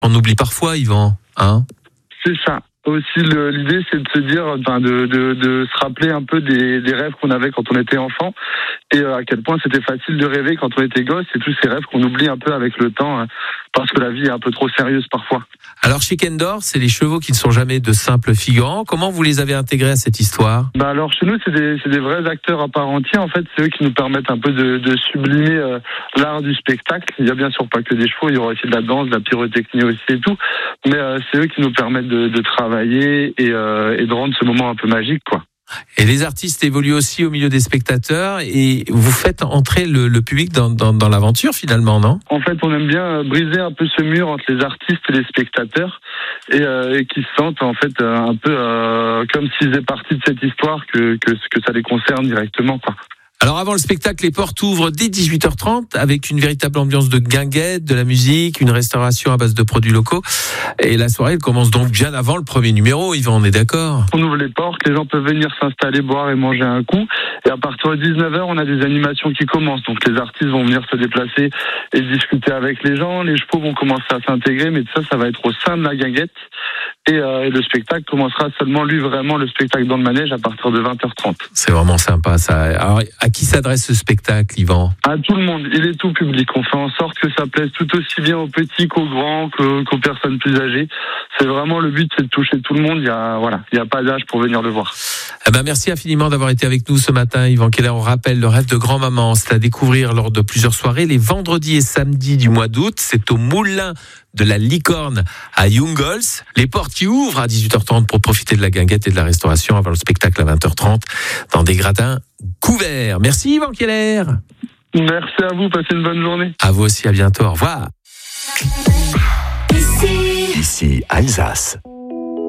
On oublie parfois, Yvan, hein? C'est ça. Aussi, l'idée, c'est de se dire, de se rappeler un peu des rêves qu'on avait quand on était enfant et à quel point c'était facile de rêver quand on était gosse et tous ces rêves qu'on oublie un peu avec le temps parce que la vie est un peu trop sérieuse parfois. Alors, chez Kendor, c'est les chevaux qui ne sont jamais de simples figurants. Comment vous les avez intégrés à cette histoire? Alors, chez nous, c'est des vrais acteurs à part entière. En fait, c'est eux qui nous permettent un peu de sublimer l'art du spectacle. Il y a bien sûr pas que des chevaux, il y aura aussi de la danse, de la pyrotechnie aussi et tout. Mais c'est eux qui nous permettent de travailler et de rendre ce moment un peu magique, quoi. Et les artistes évoluent aussi au milieu des spectateurs et vous faites entrer le public dans l'aventure finalement, non? En fait, on aime bien briser un peu ce mur entre les artistes et les spectateurs et qui se sentent en fait un peu comme s'ils faisaient partie de cette histoire que ça les concerne directement, quoi. Alors avant le spectacle, les portes ouvrent dès 18h30 avec une véritable ambiance de guinguette, de la musique, une restauration à base de produits locaux. Et la soirée elle commence donc bien avant le premier numéro, Yvan, on est d'accord? On ouvre les portes, les gens peuvent venir s'installer, boire et manger un coup. Et à partir de 19h, on a des animations qui commencent. Donc les artistes vont venir se déplacer et discuter avec les gens. Les chevaux vont commencer à s'intégrer, mais tout ça, ça va être au sein de la guinguette. Et le spectacle commencera seulement, vraiment le spectacle dans le manège à partir de 20h30. C'est vraiment sympa ça. Alors, à qui s'adresse ce spectacle, Yvan? À tout le monde, il est tout public. On fait en sorte que ça plaise tout aussi bien aux petits qu'aux grands, qu'aux personnes plus âgées. C'est vraiment le but, c'est de toucher tout le monde. Il y a pas d'âge pour venir le voir. Merci infiniment d'avoir été avec nous ce matin, Yvan Keller. On rappelle le rêve de grand-maman. C'est à découvrir lors de plusieurs soirées, les vendredis et samedis du mois d'août. C'est au Moulin de la Licorne à Jungels. Les portes qui ouvrent à 18h30 pour profiter de la guinguette et de la restauration avant le spectacle à 20h30 dans des gradins couverts. Merci Yvan Keller. Merci à vous, passez une bonne journée. À vous aussi, à bientôt, au revoir. Ici Alsace.